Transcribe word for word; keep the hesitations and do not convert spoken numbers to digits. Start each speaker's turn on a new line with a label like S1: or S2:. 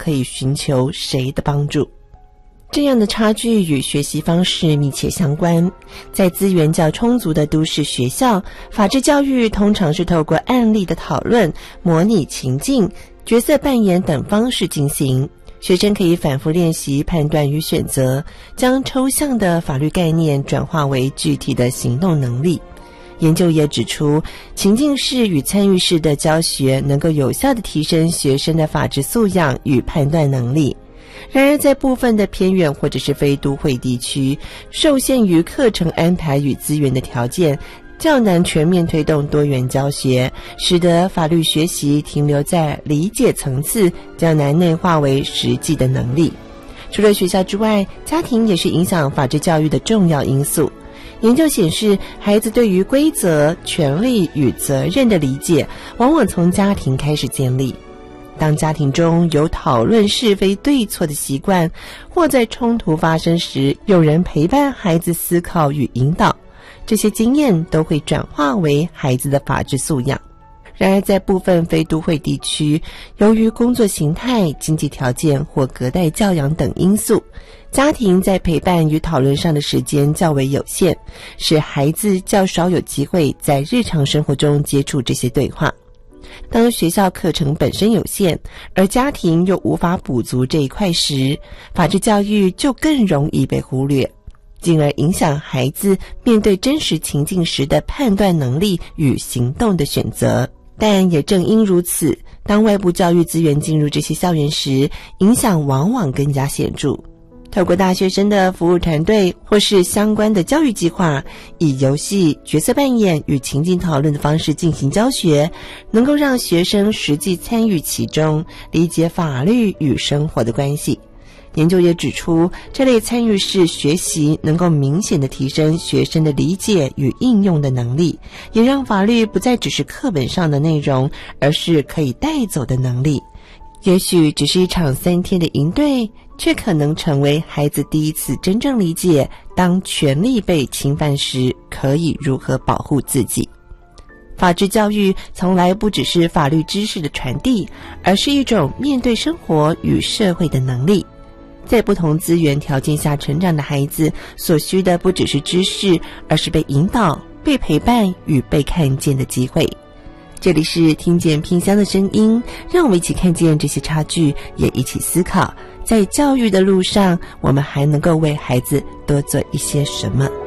S1: 可以寻求谁的帮助。这样的差距与学习方式密切相关。在资源较充足的都市学校，法治教育通常是透过案例的讨论、模拟情境、角色扮演等方式进行。学生可以反复练习判断与选择，将抽象的法律概念转化为具体的行动能力。研究也指出，情境式与参与式的教学能够有效地提升学生的法治素养与判断能力。然而，在部分的偏远或者是非都会地区，受限于课程安排与资源的条件，较难全面推动多元教学，使得法律学习停留在理解层次，较难内化为实际的能力。除了学校之外，家庭也是影响法治教育的重要因素。研究显示，孩子对于规则、权利与责任的理解，往往从家庭开始建立。当家庭中有讨论是非对错的习惯，或在冲突发生时有人陪伴孩子思考与引导，这些经验都会转化为孩子的法治素养。然而，在部分非都会地区，由于工作形态、经济条件或隔代教养等因素，家庭在陪伴与讨论上的时间较为有限，使孩子较少有机会在日常生活中接触这些对话。当学校课程本身有限，而家庭又无法补足这一块时，法治教育就更容易被忽略，进而影响孩子面对真实情境时的判断能力与行动的选择。但也正因如此，当外部教育资源进入这些校园时，影响往往更加显著。透过大学生的服务团队或是相关的教育计划，以游戏、角色扮演与情境讨论的方式进行教学，能够让学生实际参与其中，理解法律与生活的关系。研究也指出，这类参与式学习能够明显地提升学生的理解与应用的能力，也让法律不再只是课本上的内容，而是可以带走的能力。也许只是一场三天的营队，却可能成为孩子第一次真正理解，当权利被侵犯时，可以如何保护自己。法治教育从来不只是法律知识的传递，而是一种面对生活与社会的能力。在不同资源条件下成长的孩子，所需的不只是知识，而是被引导、被陪伴与被看见的机会。这里是听见偏乡的声音，让我们一起看见这些差距，也一起思考，在教育的路上，我们还能够为孩子多做一些什么。